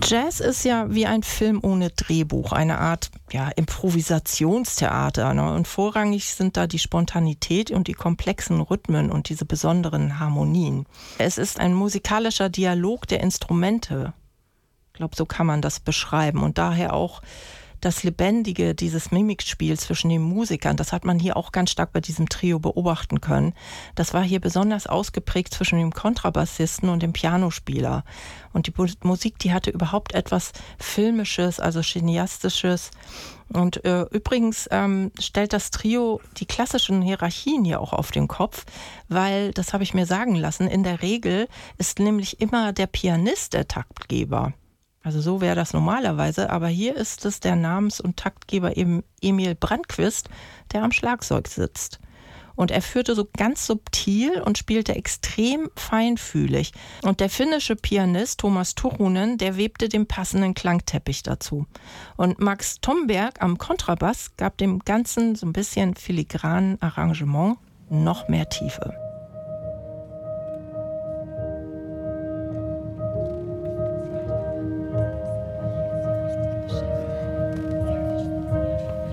Jazz ist ja wie ein Film ohne Drehbuch, eine Art Improvisationstheater. Ne? Und vorrangig sind da die Spontanität und die komplexen Rhythmen und diese besonderen Harmonien. Es ist ein musikalischer Dialog der Instrumente. Ich glaube, so kann man das beschreiben. Und daher auch das Lebendige dieses Mimikspiels zwischen den Musikern, das hat man hier auch ganz stark bei diesem Trio beobachten können. Das war hier besonders ausgeprägt zwischen dem Kontrabassisten und dem Pianospieler. Und die Musik, die hatte überhaupt etwas Filmisches, also Cineastisches. Und übrigens stellt das Trio die klassischen Hierarchien hier auch auf den Kopf, weil, das habe ich mir sagen lassen, in der Regel ist nämlich immer der Pianist der Taktgeber. Also so wäre das normalerweise, aber hier ist es der Namens- und Taktgeber eben Emil Brandquist, der am Schlagzeug sitzt. Und er führte so ganz subtil und spielte extrem feinfühlig. Und der finnische Pianist Thomas Turunen, der webte den passenden Klangteppich dazu. Und Max Tomberg am Kontrabass gab dem Ganzen so ein bisschen filigranen Arrangement noch mehr Tiefe.